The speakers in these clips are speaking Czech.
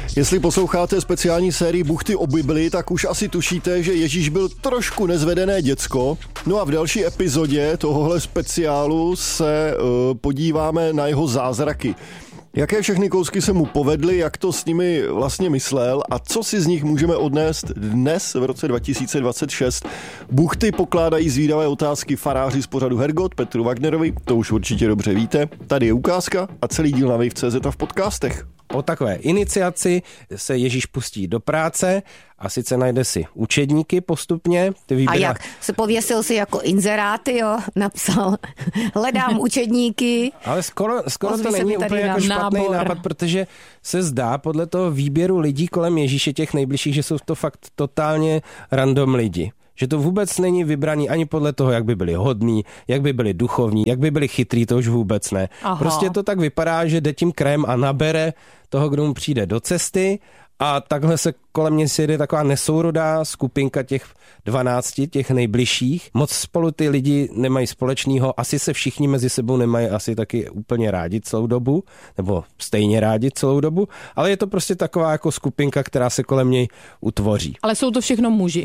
Jestli posloucháte speciální sérii Buchty o Bibli, tak už asi tušíte, že Ježíš byl trošku nezvedené děcko. No a v další epizodě tohohle speciálu se podíváme na jeho zázraky. Jaké všechny kousky se mu povedly, jak to s nimi vlastně myslel a co si z nich můžeme odnést dnes v roce 2026. Buchty pokládají zvídavé otázky faráři z pořadu Hergot Petru Wagnerovi, to už určitě dobře víte. Tady je ukázka a celý díl na wave.cz a v podcastech. Po takové iniciaci se Ježíš pustí do práce a sice najde si učedníky postupně. A jak? Se pověsil si jako inzeráty, jo? Napsal, hledám učedníky. Ale skoro to není úplně jako špatný nápad, protože se zdá podle toho výběru lidí kolem Ježíše těch nejbližších, že jsou to fakt totálně random lidi. Že to vůbec není vybraný ani podle toho, jak by byli hodní, jak by byli duchovní, jak by byli chytrý, to už vůbec ne. Aha. Prostě to tak vypadá, že jde tím krajem a nabere toho, kdo mu přijde do cesty a takhle se kolem mě sjede taková nesourodá skupinka těch 12, těch nejbližších. Moc spolu ty lidi nemají společného, asi se všichni mezi sebou nemají asi taky úplně rádi celou dobu, nebo stejně rádi celou dobu, ale je to prostě taková jako skupinka, která se kolem něj utvoří. Ale jsou to všechno muži.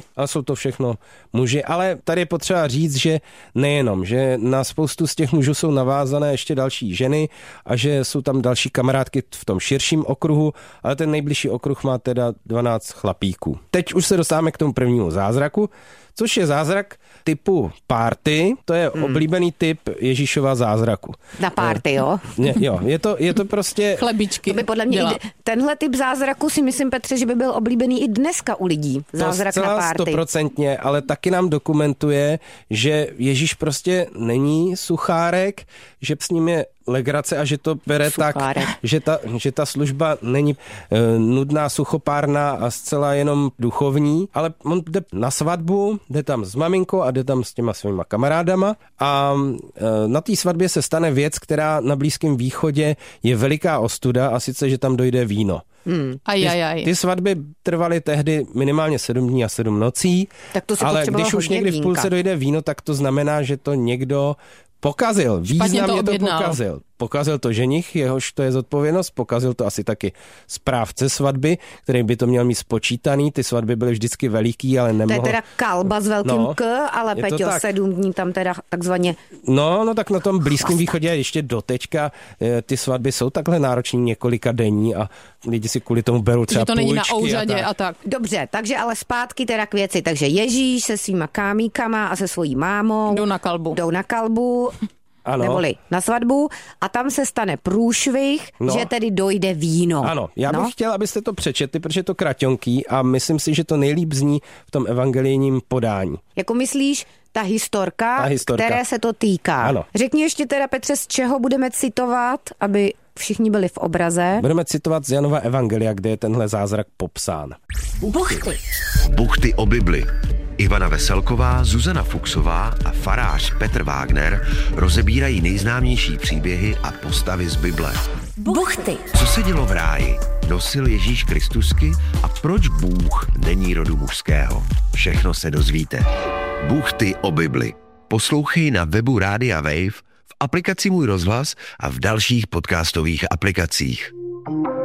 Ale tady je potřeba říct, že nejenom, že na spoustu z těch mužů jsou navázané ještě další ženy a že jsou tam další kamarádky v tom širším okruhu, ale ten nejbližší okruh má teda 12 chlapíků. Teď už se dostáváme k tomu prvnímu zázraku, což je zázrak typu party, to je oblíbený typ Ježíšova zázraku. Na party, jo? Jo, je to prostě... Chlebičky. To by podle mě tenhle typ zázraku si myslím, Petře, že by byl oblíbený i dneska u lidí. Zázrak na party. 100%, ale taky nám dokumentuje, že Ježíš prostě není suchárek, že s ním je legrace a že to bere suchárek. Tak, že ta služba není nudná, suchopárná a zcela jenom duchovní, ale on jde na svatbu, jde tam s maminkou a jde tam s těma svýma kamarádama a na té svatbě se stane věc, která na Blízkém východě je veliká ostuda a sice, že tam dojde víno. Ty svatby trvaly tehdy minimálně 7 dní a 7 nocí, tak to ale když už někdy v půlce dojde víno, tak to znamená, že to někdo pokazil, významně to pokazil. Pokazil to ženich, jehož to je zodpovědnost, pokazil to asi taky správce svatby, který by to měl mít spočítaný, ty svatby byly vždycky veliký, ale nemohl... To je teda kalba s velkým K, ale Peťo, 7 dní tam teda takzvaně... No tak na tom Blízkém východě ještě doteďka ty svatby jsou takhle náročný několika denní a lidi si kvůli tomu berou třeba půjčky. Že to není na ouřadě a tak. Dobře, takže ale zpátky teda k věci, takže Ježíš se svýma kámíkama a se svojí mámou jdou na kalbu. Ano. Neboli na svatbu a tam se stane průšvih, že tedy dojde víno. Ano, já bych chtěl, abyste to přečetli, protože je to kraťonký a myslím si, že to nejlíp zní v tom evangelijním podání. Jako myslíš, ta historka, které se to týká. Ano. Řekni ještě teda, Petře, z čeho budeme citovat, aby všichni byli v obraze. Budeme citovat z Janova evangelia, kde je tenhle zázrak popsán. Buchty o Bibli. Ivana Veselková, Zuzana Fuchsová a farář Petr Wagner rozebírají nejznámější příběhy a postavy z Bible. Buchty. Co se dělo v ráji? Nosil Ježíš Kristusky a proč Bůh není rodu mužského? Všechno se dozvíte. Buchty o Bibli. Poslouchej na webu Rádia Wave, v aplikaci Můj rozhlas a v dalších podcastových aplikacích.